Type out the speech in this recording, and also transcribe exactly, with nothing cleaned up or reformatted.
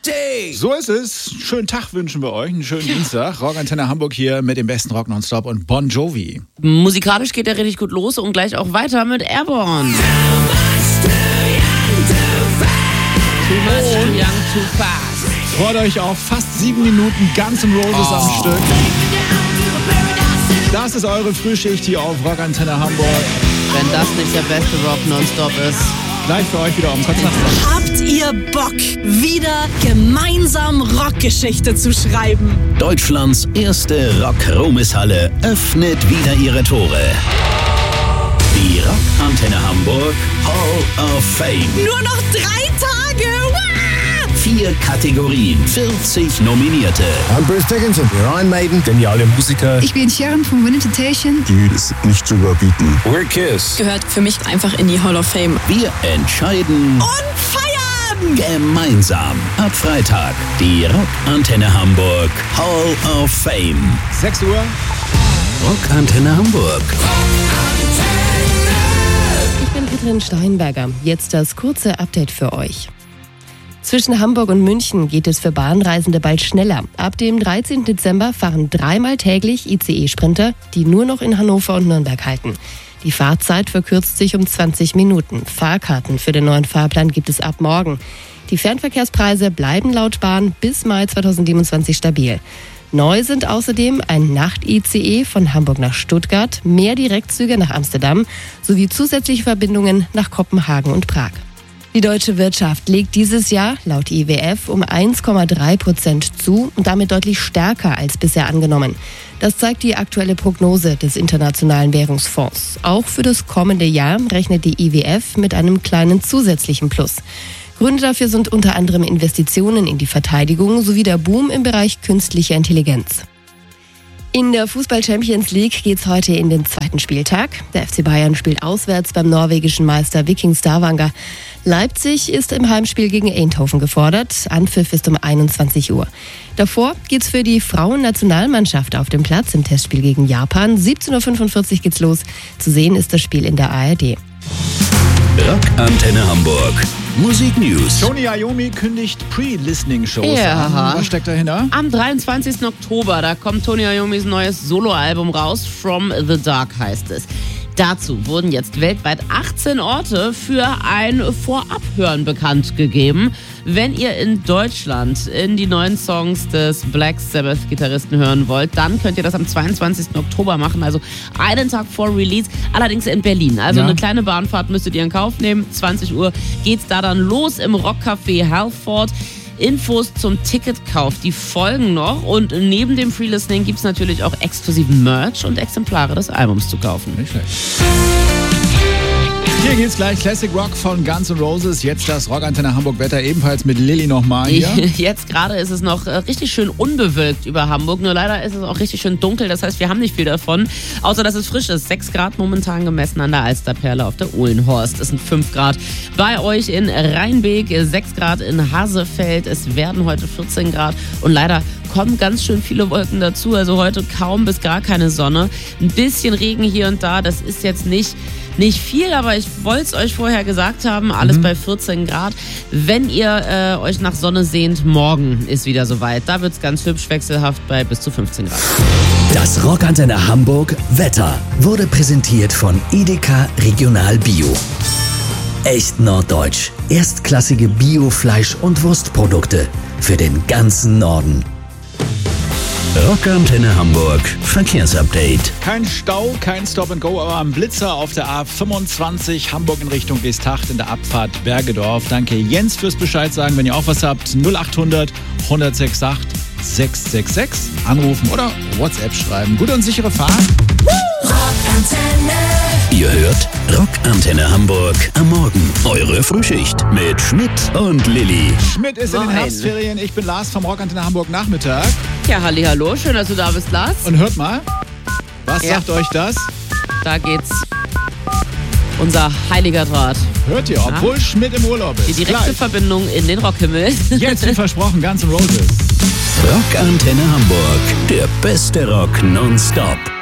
Party! So ist es. Schönen Tag wünschen wir euch. Einen schönen Dienstag. Rockantenne Hamburg hier mit dem besten Rock nonstop und Bon Jovi. Musikalisch geht er richtig gut los und gleich auch weiter mit Airborne. Too much, too young, too fast. Freut euch auf fast sieben Minuten Guns N' Roses oh. am Stück. Das ist eure Frühschicht hier auf Rockantenne Hamburg. Wenn das nicht der beste Rock nonstop ist. Gleich für euch wieder um kurz nach sechs. Habt ihr Bock, wieder gemeinsam Rockgeschichte zu schreiben? Deutschlands erste Rock-Ruhmeshalle öffnet wieder ihre Tore. Die Rockantenne Hamburg Hall of Fame. Nur noch drei Tage! Wow! Vier Kategorien, vierzig Nominierte. I'm Bruce Dickinson, Iron Maiden, geniale Musiker. Ich bin Sharon von Winter Temptation. Die ist nicht zu überbieten. We're Kiss. Gehört für mich einfach in die Hall of Fame. Wir entscheiden und feiern gemeinsam ab Freitag die Rockantenne Hamburg Hall of Fame. sechs Uhr. Rockantenne Hamburg. Ich bin Katrin Steinberger. Jetzt das kurze Update für euch. Zwischen Hamburg und München geht es für Bahnreisende bald schneller. Ab dem dreizehnten Dezember fahren dreimal täglich I C E-Sprinter, die nur noch in Hannover und Nürnberg halten. Die Fahrzeit verkürzt sich um zwanzig Minuten. Fahrkarten für den neuen Fahrplan gibt es ab morgen. Die Fernverkehrspreise bleiben laut Bahn bis Mai zweitausendsiebenundzwanzig stabil. Neu sind außerdem ein Nacht-I C E von Hamburg nach Stuttgart, mehr Direktzüge nach Amsterdam sowie zusätzliche Verbindungen nach Kopenhagen und Prag. Die deutsche Wirtschaft legt dieses Jahr laut I W F um eins Komma drei Prozent zu und damit deutlich stärker als bisher angenommen. Das zeigt die aktuelle Prognose des Internationalen Währungsfonds. Auch für das kommende Jahr rechnet die I W F mit einem kleinen zusätzlichen Plus. Gründe dafür sind unter anderem Investitionen in die Verteidigung sowie der Boom im Bereich künstliche Intelligenz. In der Fußball-Champions League geht's heute in den zweiten Spieltag. Der F C Bayern spielt auswärts beim norwegischen Meister Viking Stavanger. Leipzig ist im Heimspiel gegen Eindhoven gefordert. Anpfiff ist um einundzwanzig Uhr. Davor geht's für die Frauennationalmannschaft auf dem Platz im Testspiel gegen Japan. siebzehn Uhr fünfundvierzig geht's los. Zu sehen ist das Spiel in der A R D. Rockantenne Hamburg. Musik News. Tony Iommi kündigt Pre-Listening-Shows ja. an. Was steckt dahinter? Am dreiundzwanzigsten Oktober, da kommt Tony Iommis neues Soloalbum raus. From the Dark heißt es. Dazu wurden jetzt weltweit achtzehn Orte für ein Vorabhören bekannt gegeben. Wenn ihr in Deutschland in die neuen Songs des Black Sabbath-Gitarristen hören wollt, dann könnt ihr das am zweiundzwanzigsten Oktober machen, also einen Tag vor Release, allerdings in Berlin. Also ja. Eine kleine Bahnfahrt müsstet ihr in Kauf nehmen. zwanzig Uhr geht's da dann los im Rockcafé Halford. Infos zum Ticketkauf, die folgen noch. Und neben dem Free-Listening gibt es natürlich auch exklusiven Merch und Exemplare des Albums zu kaufen. Nicht schlecht. Hier geht's gleich Classic Rock von Guns N' Roses. Jetzt das Rockantenne Hamburg Wetter ebenfalls mit Lilly nochmal hier. Jetzt gerade ist es noch richtig schön unbewölkt über Hamburg. Nur leider ist es auch richtig schön dunkel. Das heißt, wir haben nicht viel davon. Außer, dass es frisch ist. sechs Grad momentan gemessen an der Alsterperle auf der Uhlenhorst. Es sind fünf Grad bei euch in Rheinbeek, sechs Grad in Hasefeld. Es werden heute vierzehn Grad. Und leider kommen ganz schön viele Wolken dazu. Also heute kaum bis gar keine Sonne. Ein bisschen Regen hier und da. Das ist jetzt nicht... Nicht viel, aber ich wollte es euch vorher gesagt haben, alles mhm. bei vierzehn Grad. Wenn ihr äh, euch nach Sonne sehnt, morgen ist wieder soweit. Da wird es ganz hübsch wechselhaft bei bis zu fünfzehn Grad. Das Rockantenne Hamburg Wetter wurde präsentiert von Edeka Regional Bio. Echt norddeutsch. Erstklassige Bio-Fleisch- und Wurstprodukte für den ganzen Norden. Rockantenne Hamburg Verkehrsupdate. Kein Stau, kein Stop and Go, aber ein Blitzer auf der A fünfundzwanzig Hamburg in Richtung Geesthacht in der Abfahrt Bergedorf. Danke Jens fürs Bescheid sagen. Wenn ihr auch was habt, null achthundert, hundertsechsundachtzig, sechshundertsechsundsechzig anrufen oder WhatsApp schreiben. Gute und sichere Fahrt. Rockantenne. Ihr hört Rockantenne Hamburg am Morgen. Eure Frühschicht mit Schmidt und Lilly. Schmidt ist in den Herbstferien. Ich bin Lars vom Rockantenne Hamburg Nachmittag. Ja, hallihallo, schön, dass du da bist, Lars. Und hört mal, was ja. sagt euch das? Da geht's. Unser heiliger Draht. Hört ihr, obwohl ja. Schmidt im Urlaub ist. Die direkte Gleich. Verbindung in den Rockhimmel. Jetzt wie versprochen, Guns N' Roses. Rockantenne Hamburg, der beste Rock nonstop.